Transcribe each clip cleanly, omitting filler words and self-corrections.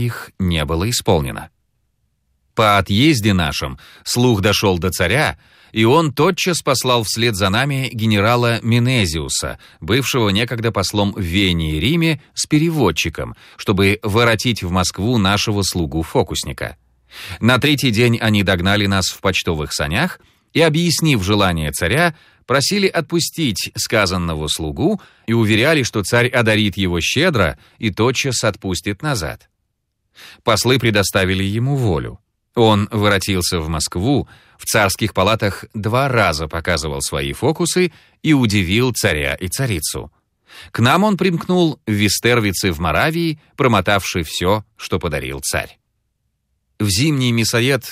их не было исполнено. По отъезде нашем слух дошел до царя, и он тотчас послал вслед за нами генерала Менезиуса, бывшего некогда послом в Вене и Риме, с переводчиком, чтобы воротить в Москву нашего слугу-фокусника. На третий день они догнали нас в почтовых санях и, объяснив желание царя, просили отпустить сказанного слугу и уверяли, что царь одарит его щедро и тотчас отпустит назад. Послы предоставили ему волю. Он воротился в Москву, в царских палатах 2 раза показывал свои фокусы и удивил царя и царицу. К нам он примкнул в Вестервице в Моравии, промотавший все, что подарил царь. В зимний мясоед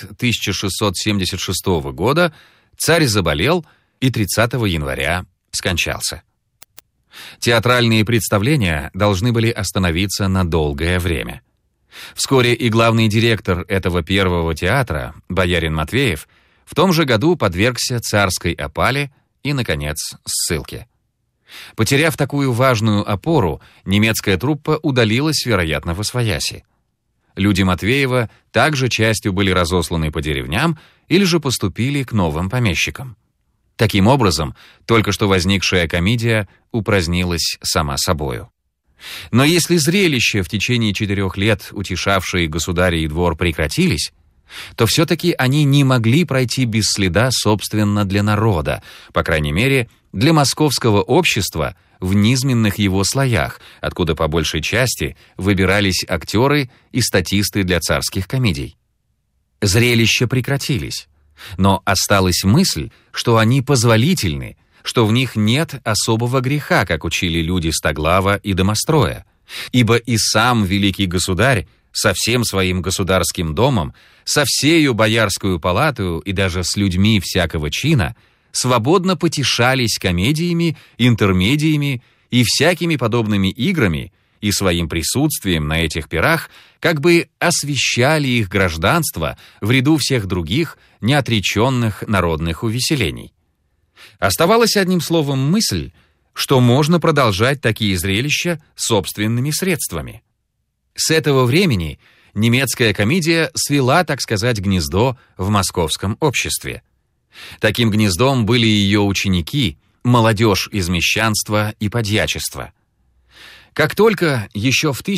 1676 года царь заболел и 30 января скончался. Театральные представления должны были остановиться на долгое время. Вскоре и главный директор этого первого театра, боярин Матвеев, в том же году подвергся царской опале и, наконец, ссылке. Потеряв такую важную опору, немецкая труппа удалилась, вероятно, восвояси. Люди Матвеева также частью были разосланы по деревням или же поступили к новым помещикам. Таким образом, только что возникшая комедия упразднилась сама собою. Но если зрелища в течение 4 лет, утешавшие государя и двор, прекратились, то все-таки они не могли пройти без следа, собственно, для народа, по крайней мере, для московского общества в низменных его слоях, откуда по большей части выбирались актеры и статисты для царских комедий. Зрелища прекратились, но осталась мысль, что они позволительны, что в них нет особого греха, как учили люди Стоглава и Домостроя, ибо и сам великий государь со всем своим государским домом, со всею боярскую палатою и даже с людьми всякого чина свободно потешались комедиями, интермедиями и всякими подобными играми, и своим присутствием на этих пирах как бы освящали их гражданство в ряду всех других неотреченных народных увеселений. Оставалась одним словом мысль, что можно продолжать такие зрелища собственными средствами. С этого времени немецкая комедия свела, так сказать, гнездо в московском обществе. Таким гнездом были ее ученики, молодежь из мещанства и подьячества. Как только еще в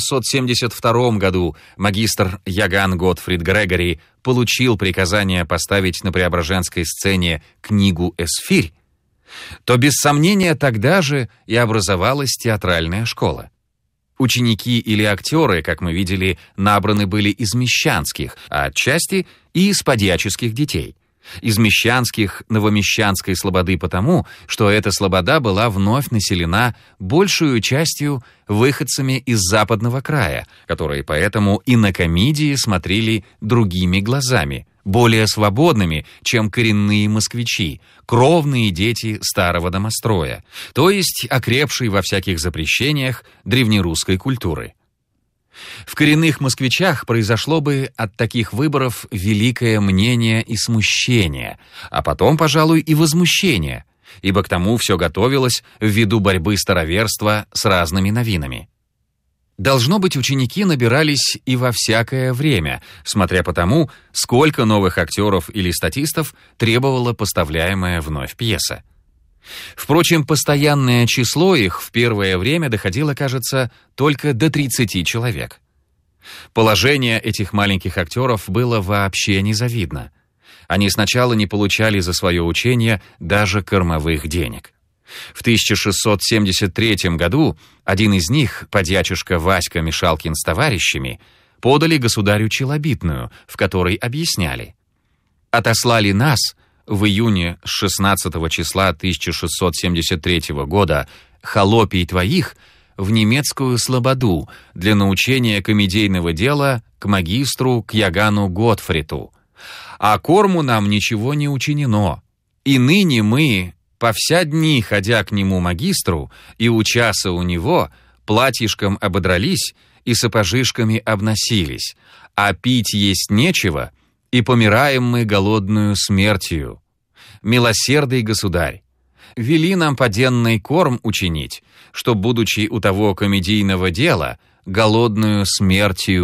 1672 году магистр Яган Готфрид Грегори получил приказание поставить на Преображенской сцене книгу «Эсфирь», то без сомнения тогда же и образовалась театральная школа. Ученики или актеры, как мы видели, набраны были из мещанских, а отчасти и из подьяческих детей. Из мещанских новомещанской слободы потому, что эта слобода была вновь населена большую частью выходцами из западного края, которые поэтому и на комедии смотрели другими глазами, более свободными, чем коренные москвичи, кровные дети старого домостроя, то есть окрепшие во всяких запрещениях древнерусской культуры. В коренных москвичах произошло бы от таких выборов великое мнение и смущение, а потом, пожалуй, и возмущение, ибо к тому все готовилось ввиду борьбы староверства с разными новинами. Должно быть, ученики набирались и во всякое время, смотря по тому, сколько новых актеров или статистов требовала поставляемая вновь пьеса. Впрочем, постоянное число их в первое время доходило, кажется, только до 30 человек. Положение этих маленьких актеров было вообще незавидно. Они сначала не получали за свое учение даже кормовых денег. В 1673 году один из них, подьячушка Васька Мишалкин с товарищами, подали государю челобитную, в которой объясняли: «Отослали нас в июне с 16 числа 1673 года холопий твоих в немецкую слободу для научения комедийного дела к магистру, к Ягану Готфриту. А корму нам ничего не учинено. И ныне мы, по вся дни ходя к нему магистру и учася у него, платьишком ободрались и сапожишками обносились, а пить есть нечего, и помираем мы голодную смертью. Милосердный государь, вели нам поденный корм учинить, что, будучи у того комедийного дела, голодную смертью